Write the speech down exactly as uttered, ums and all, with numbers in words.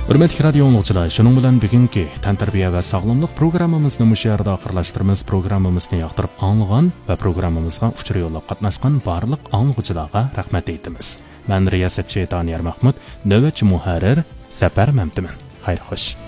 Hürmetli radio dinləyicilər, şunun bilan bugünkü tantarbiya və sağlamlıq proqramımızı bu yerdə axırlaşdırmız. Proqramımızı yaxtırıb anlagan və proqramımızga uçur yollab qatnaşqan barlıq anlıqçılarga rəhmət etdimiz. Mən riyasətçi Daniyar Mahmud, növbətçi muharrir Səfər Məmtimin. Xeyr xoş.